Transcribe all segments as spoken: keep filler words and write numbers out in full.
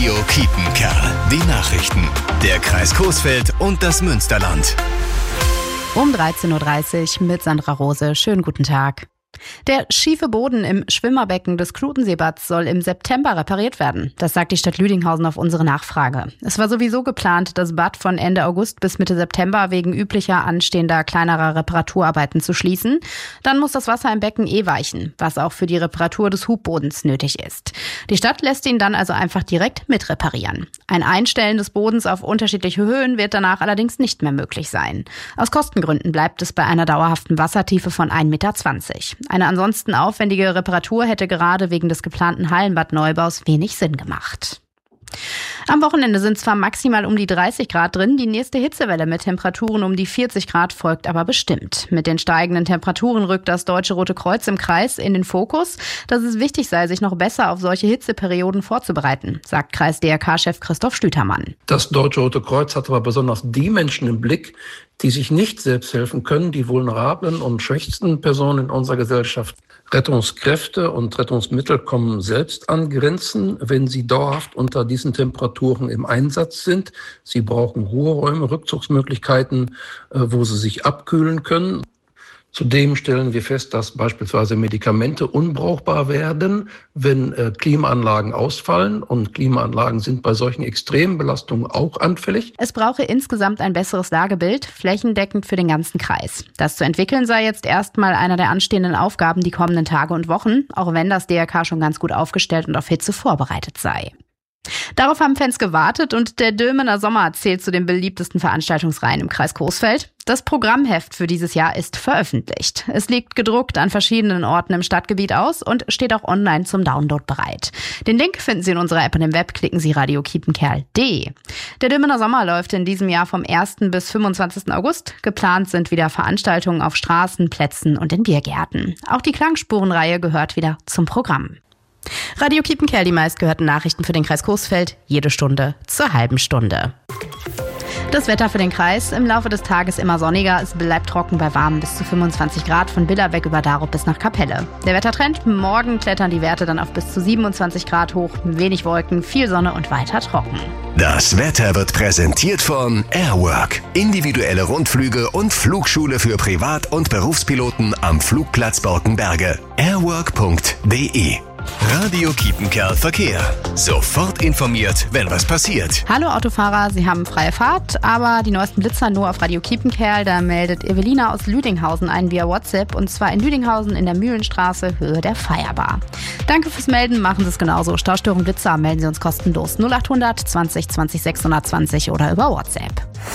Radio Kiepenkerl. Die Nachrichten. Der Kreis Coesfeld und das Münsterland. Um dreizehn Uhr dreißig mit Sandra Rose. Schönen guten Tag. Der schiefe Boden im Schwimmerbecken des Klutenseebads soll im September repariert werden. Das sagt die Stadt Lüdinghausen auf unsere Nachfrage. Es war sowieso geplant, das Bad von Ende August bis Mitte September wegen üblicher anstehender kleinerer Reparaturarbeiten zu schließen. Dann muss das Wasser im Becken eh weichen, was auch für die Reparatur des Hubbodens nötig ist. Die Stadt lässt ihn dann also einfach direkt mit reparieren. Ein Einstellen des Bodens auf unterschiedliche Höhen wird danach allerdings nicht mehr möglich sein. Aus Kostengründen bleibt es bei einer dauerhaften Wassertiefe von ein Meter zwanzig. Eine ansonsten aufwendige Reparatur hätte gerade wegen des geplanten Hallenbadneubaus wenig Sinn gemacht. Am Wochenende sind zwar maximal um die dreißig Grad drin, die nächste Hitzewelle mit Temperaturen um die vierzig Grad folgt aber bestimmt. Mit den steigenden Temperaturen rückt das Deutsche Rote Kreuz im Kreis in den Fokus, dass es wichtig sei, sich noch besser auf solche Hitzeperioden vorzubereiten, sagt Kreis-D R K-Chef Christoph Stütermann. Das Deutsche Rote Kreuz hat aber besonders die Menschen im Blick, die sich nicht selbst helfen können, die vulnerablen und schwächsten Personen in unserer Gesellschaft. Rettungskräfte und Rettungsmittel kommen selbst an Grenzen, wenn sie dauerhaft unter diesen Temperaturen im Einsatz sind. Sie brauchen Ruheräume, Rückzugsmöglichkeiten, wo sie sich abkühlen können. Zudem stellen wir fest, dass beispielsweise Medikamente unbrauchbar werden, wenn äh, Klimaanlagen ausfallen. Und Klimaanlagen sind bei solchen Extrembelastungen auch anfällig. Es brauche insgesamt ein besseres Lagebild, flächendeckend für den ganzen Kreis. Das zu entwickeln sei jetzt erstmal einer der anstehenden Aufgaben die kommenden Tage und Wochen, auch wenn das D R K schon ganz gut aufgestellt und auf Hitze vorbereitet sei. Darauf haben Fans gewartet und der Dülmener Sommer zählt zu den beliebtesten Veranstaltungsreihen im Kreis Coesfeld. Das Programmheft für dieses Jahr ist veröffentlicht. Es liegt gedruckt an verschiedenen Orten im Stadtgebiet aus und steht auch online zum Download bereit. Den Link finden Sie in unserer App und im Web, klicken Sie radio kiepenkerl punkt de. Der Dülmener Sommer läuft in diesem Jahr vom ersten bis fünfundzwanzigsten August. Geplant sind wieder Veranstaltungen auf Straßen, Plätzen und in Biergärten. Auch die Klangspurenreihe gehört wieder zum Programm. Radio Kiepenkerl, die meistgehörten Nachrichten für den Kreis Coesfeld, jede Stunde zur halben Stunde. Das Wetter für den Kreis: im Laufe des Tages immer sonniger, es bleibt trocken bei warmen bis zu fünfundzwanzig Grad von Billerbeck über Darup bis nach Kapelle. Der Wettertrend: morgen klettern die Werte dann auf bis zu siebenundzwanzig Grad hoch, wenig Wolken, viel Sonne und weiter trocken. Das Wetter wird präsentiert von Airwork. Individuelle Rundflüge und Flugschule für Privat- und Berufspiloten am Flugplatz Borkenberge. airwork punkt de. Radio Kiepenkerl Verkehr. Sofort informiert, wenn was passiert. Hallo Autofahrer, Sie haben freie Fahrt, aber die neuesten Blitzer nur auf Radio Kiepenkerl. Da meldet Evelina aus Lüdinghausen ein via WhatsApp, und zwar in Lüdinghausen in der Mühlenstraße, Höhe der Feierbar. Danke fürs Melden, machen Sie es genauso. Staustörung Blitzer, melden Sie uns kostenlos null achthundert zwanzig zwanzig sechshundertzwanzig oder über WhatsApp.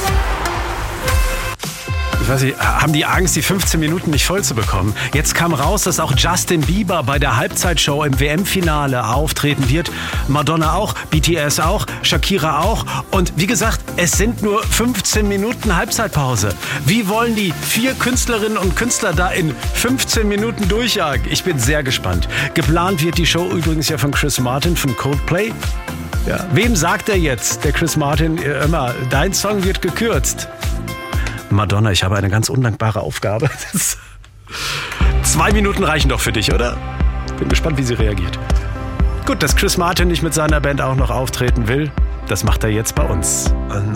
Ich weiß nicht, haben die Angst, die fünfzehn Minuten nicht voll zu bekommen? Jetzt kam raus, dass auch Justin Bieber bei der Halbzeitshow im W M-Finale auftreten wird. Madonna auch, B T S auch, Shakira auch. Und wie gesagt, es sind nur fünfzehn Minuten Halbzeitpause. Wie wollen die vier Künstlerinnen und Künstler da in fünfzehn Minuten durchjagen? Ich bin sehr gespannt. Geplant wird die Show übrigens ja von Chris Martin von Coldplay. Ja. Wem sagt er jetzt, der Chris Martin, immer, dein Song wird gekürzt? Madonna, ich habe eine ganz undankbare Aufgabe. Das Zwei Minuten reichen doch für dich, oder? Bin gespannt, wie sie reagiert. Gut, dass Chris Martin nicht mit seiner Band auch noch auftreten will, das macht er jetzt bei uns.